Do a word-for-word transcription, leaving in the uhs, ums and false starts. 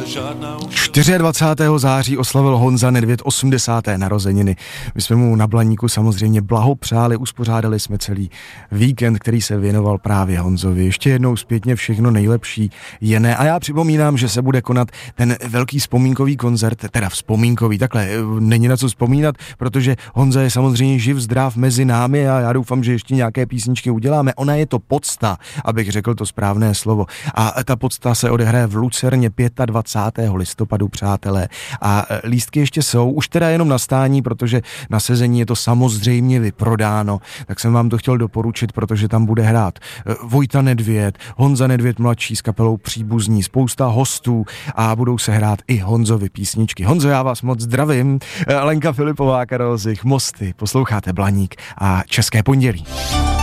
dvacátého čtvrtého září oslavil Honza Nedvěd osmdesáté narozeniny. My jsme mu na Blaníku samozřejmě blahopřáli, uspořádali jsme celý víkend, který se věnoval právě Honzovi. Ještě jednou zpětně všechno nejlepší, Jene. A já připomínám, že se bude konat ten velký vzpomínkový koncert, teda vzpomínkový, takhle, není na co vzpomínat, protože Honza je samozřejmě živ, zdrav mezi námi a já doufám, že ještě nějaké písničky uděláme. Ona je to podsta, abych řekl to správné slovo. A ta podsta se odehraje v Lucerně dvacátého pátého listopadu, přátelé. A lístky ještě jsou, už teda jenom na stání, protože na sezení je to samozřejmě vyprodáno, tak jsem vám to chtěl doporučit, protože tam bude hrát Vojta Nedvěd, Honza Nedvěd mladší s kapelou Příbuzní, spousta hostů a budou se hrát i Honzovy písničky. Honzo, já vás moc zdravím. Lenka Filipová, Karel Zich, Mosty, posloucháte Blaník a České pondělí.